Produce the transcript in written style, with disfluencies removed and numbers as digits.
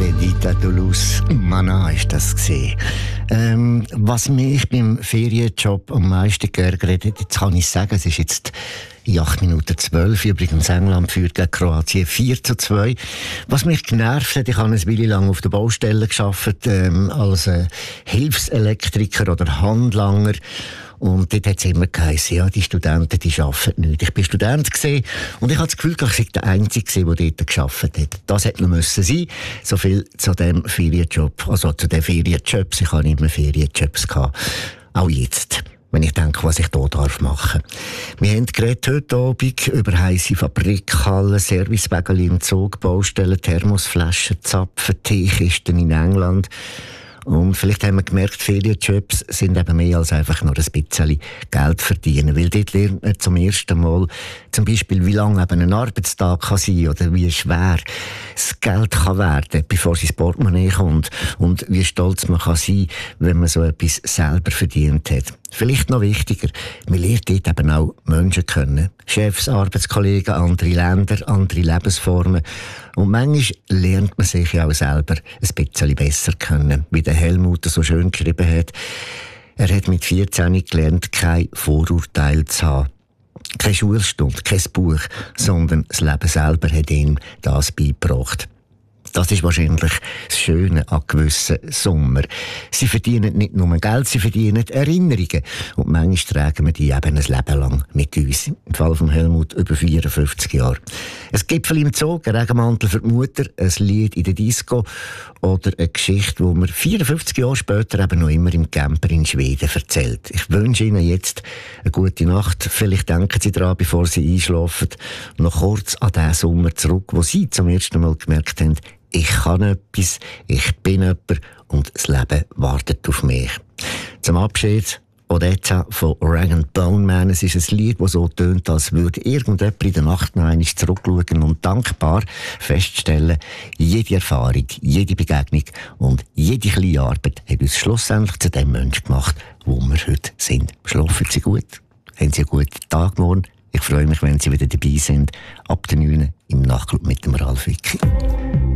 Edita Toulouse, Mana ist das gesehen. Was mich beim Ferienjob am meisten geärgert hat, jetzt kann ich sagen, es ist jetzt in 8 Minuten 12. Übrigens, England führt gegen Kroatien 4:2. Was mich genervt hat, ich habe eine Weile lang auf der Baustelle gearbeitet, als Hilfselektriker oder Handlanger. Und dort hat es immer geheißen, ja, die Studenten, die arbeiten nicht. Ich war Student gewesen, und ich hatte das Gefühl, ich sei der Einzige, der dort gearbeitet hat. Das hätte noch müssen sein. So viel zu dem Ferienjob, also zu den Ferienjobs. Ich hatte immer Ferienjobs gehabt. Auch jetzt, wenn ich denke, was ich hier machen darf. Wir haben geredet heute Abend über heisse Fabrikhallen, Servicewägel im Zug, Baustellen, Thermosflaschen, Zapfen, Teekisten in England. Und vielleicht haben wir gemerkt, Ferienjobs sind eben mehr als einfach nur ein bisschen Geld verdienen. Weil dort lernt man zum ersten Mal zum Beispiel, wie lang eben ein Arbeitstag kann sein oder wie schwer das Geld kann werden, bevor es ins Portemonnaie kommt. Und wie stolz man kann sein, wenn man so etwas selber verdient hat. Vielleicht noch wichtiger, man lernt dort eben auch Menschen kennen. Chefs, Arbeitskollegen, andere Länder, andere Lebensformen. Und manchmal lernt man sich ja auch selber ein bisschen besser kennen. Wie der Helmut so schön geschrieben hat. Er hat mit 14 gelernt, kein Vorurteil zu haben. Keine Schulstunde, kein Buch, sondern das Leben selber hat ihm das beigebracht. Das ist wahrscheinlich das Schöne an gewissen Sommer. Sie verdienen nicht nur Geld, sie verdienen Erinnerungen. Und manchmal tragen wir die eben ein Leben lang mit uns. Im Fall von Helmut über 54 Jahre. Ein Gipfel im Zoo, ein Regenmantel für die Mutter, ein Lied in der Disco oder eine Geschichte, die mir 54 Jahre später eben noch immer im Camper in Schweden erzählt. Ich wünsche Ihnen jetzt eine gute Nacht. Vielleicht denken Sie daran, bevor Sie einschlafen, noch kurz an den Sommer zurück, wo Sie zum ersten Mal gemerkt haben, ich kann etwas, ich bin jemand und das Leben wartet auf mich. Zum Abschied Odetta von Rag & Bone Man. Es ist ein Lied, das so tönt, als würde irgendjemand in der Nacht noch einmal zurückschauen und dankbar feststellen, jede Erfahrung, jede Begegnung und jede kleine Arbeit hat uns schlussendlich zu dem Menschen gemacht, wo wir heute sind. Schlafen Sie gut, haben Sie einen guten Tag morgen. Ich freue mich, wenn Sie wieder dabei sind, ab der 9 im Nachtclub mit dem Ralf Wicki.